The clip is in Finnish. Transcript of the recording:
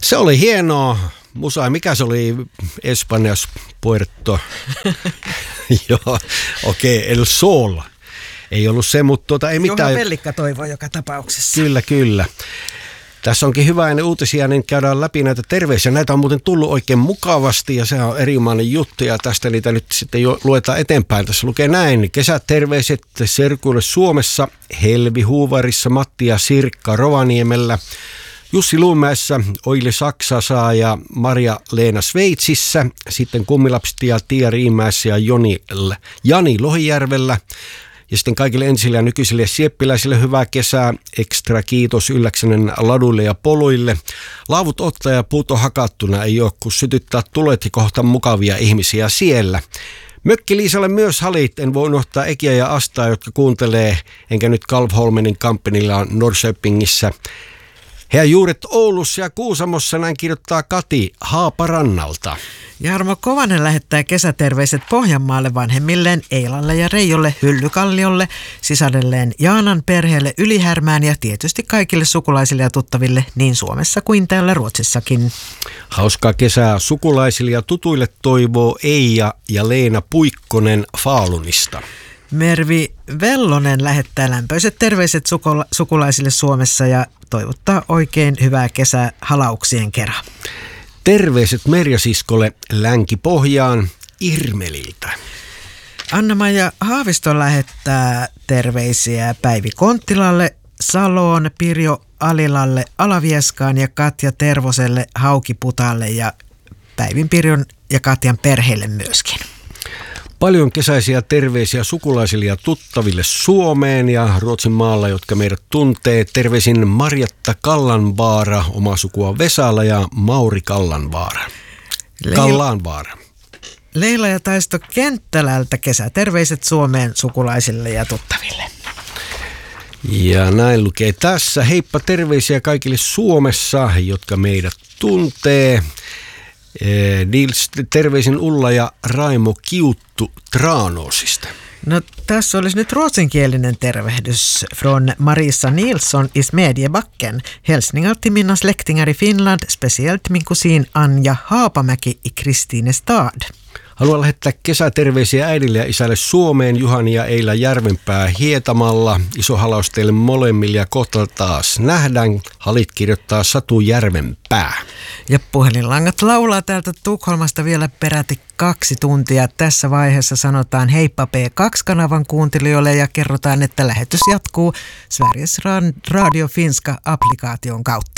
Se oli hienoa. Musa, mikä se oli? Espanjas, Puerto. Joo, okei, El Sol. Ei ollut se, mutta ei mitään. Juha Pellikka toivoo joka tapauksessa. Kyllä. Tässä onkin hyvä ennen uutisia, niin käydään läpi näitä terveisiä. Näitä on muuten tullut oikein mukavasti ja sehän on erinomainen juttu ja tästä niitä nyt sitten jo luetaan eteenpäin. Tässä lukee näin. Kesäterveiset serkuille Suomessa, Helvi Huuvarissa, Matti ja Sirkka Rovaniemellä, Jussi Luumäessä, Oili Saksassa ja Maria-Leena Sveitsissä, sitten Kummilapsti ja Tiia Riimäessä ja Jani Lohijärvellä. Ja sitten kaikille entisille ja nykyisille sieppiläisille hyvää kesää. Ekstra kiitos Ylläksenen laduille ja poluille. Laavut ottaa ja puut on hakattuna. Ei ole kun sytyttää tulet ja kohta mukavia ihmisiä siellä. Mökki Liisalle myös halit. En voi unohtaa Ekiä ja Astaa, jotka kuuntelee. Enkä nyt Kalvholmenin kampanilla Norrköpingissä. Heidän juuret Oulussa ja Kuusamossa, näin kirjoittaa Kati Haaparannalta. Jarmo Kovanen lähettää kesäterveiset Pohjanmaalle vanhemmilleen Eilalle ja Reijolle Hyllykalliolle, sisarelleen Jaanan perheelle Ylihärmään ja tietysti kaikille sukulaisille ja tuttaville niin Suomessa kuin täällä Ruotsissakin. Hauskaa kesää sukulaisille ja tutuille toivoo Eija ja Leena Puikkonen Falunista. Mervi Vellonen lähettää lämpöiset terveiset sukulaisille Suomessa ja toivottaa oikein hyvää kesää halauksien kerran. Terveiset Merja-siskolle Länki-Pohjaan Irmeliltä. Anna-Maija Haavisto lähettää terveisiä Päivi Konttilalle, Saloon, Pirjo Alilalle, Alavieskaan ja Katja Tervoselle, Haukiputalle ja Päivin, Pirjon ja Katjan perheelle myöskin. Paljon kesäisiä terveisiä sukulaisille ja tuttaville Suomeen ja Ruotsin maalla, jotka meidät tuntee. Terveisin Marjatta Kallanvaara, oma sukua Vesala ja Mauri Kallanvaara. Leila ja Taisto Kenttälältä kesäterveiset Suomeen sukulaisille ja tuttaville. Ja näin lukee tässä. Heippa terveisiä kaikille Suomessa, jotka meidät tuntee. Terveisin Ulla ja Raimo Kiuttu Tranåsista. No tässä olisi nyt ruotsinkielinen tervehdys från Marisa Nilsson i Smedjebacken. Hälsningar till mina släktingar i Finland, speciellt min kusin Anja Haapamäki i Kristinestad. Haluan lähettää kesäterveisiä äidille ja isälle Suomeen, Juhani ja Eila Järvenpää Hietamalla. Iso halaus teille molemmille ja kohta taas nähdään. Halit kirjoittaa Satu Järvenpää. Ja puhelinlangat laulaa täältä Tukholmasta vielä peräti 2 tuntia. Tässä vaiheessa sanotaan heippa P2-kanavan kuuntelijoille ja kerrotaan, että lähetys jatkuu Sveriges Radio Finska applikaation kautta.